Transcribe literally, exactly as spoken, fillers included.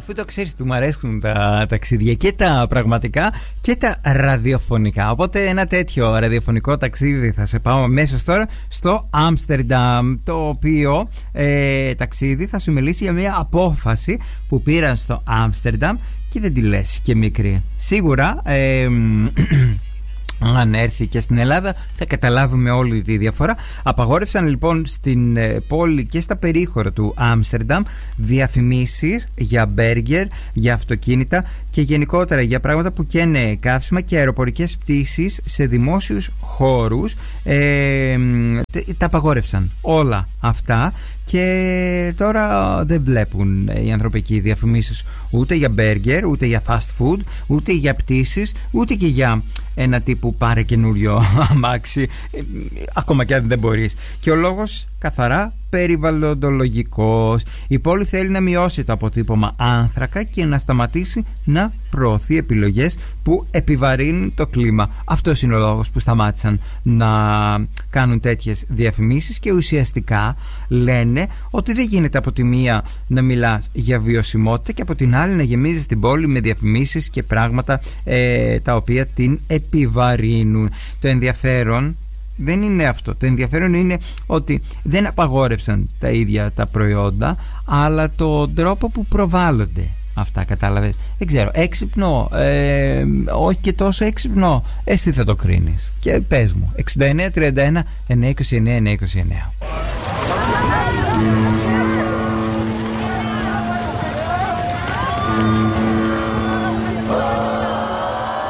αφού το ξέρεις, του μου αρέσουν τα ταξίδια και τα πραγματικά και τα ραδιοφωνικά. Οπότε ένα τέτοιο ραδιοφωνικό ταξίδι θα σε πάω αμέσως τώρα στο Άμστερνταμ, το οποίο ε, ταξίδι θα σου μιλήσει για μια απόφαση που πήραν στο Άμστερνταμ και δεν τη λες και μικρή. Σίγουρα ε, αν έρθει και στην Ελλάδα θα καταλάβουμε όλη τη διαφορά. Απαγόρευσαν λοιπόν στην ε, πόλη και στα περίχωρα του Άμστερνταμ διαφημίσεις για μπέργκερ, για αυτοκίνητα και γενικότερα για πράγματα που καίνε καύσιμα και αεροπορικές πτήσεις σε δημόσιους χώρους. ε, Τα απαγόρευσαν όλα αυτά. Και τώρα δεν βλέπουν οι άνθρωποι εκεί διαφημίσεις ούτε για μπέργκερ, ούτε για fast food, ούτε για πτήσεις, ούτε και για ένα τύπου πάρε καινούριο αμάξι, ακόμα και αν δεν μπορείς. Και ο λόγος καθαρά περιβαλλοντολογικός. Η πόλη θέλει να μειώσει το αποτύπωμα άνθρακα και να σταματήσει να προωθεί επιλογές που επιβαρύνουν το κλίμα. Αυτός είναι ο λόγος που σταμάτησαν να κάνουν τέτοιες διαφημίσεις και ουσιαστικά λένε ότι δεν γίνεται από τη μία να μιλάς για βιωσιμότητα και από την άλλη να γεμίζεις την πόλη με διαφημίσεις και πράγματα ε, τα οποία την επιβαρύνουν. Το ενδιαφέρον δεν είναι αυτό. Το ενδιαφέρον είναι ότι δεν απαγόρευσαν τα ίδια τα προϊόντα, αλλά τον τρόπο που προβάλλονται αυτά, κατάλαβες. Δεν ξέρω, έξυπνο, ε, όχι και τόσο έξυπνο, εσύ θα το κρίνεις. Και πες μου, εξήντα εννέα τριάντα ένα εννιακόσια είκοσι εννέα εννιακόσια είκοσι εννέα.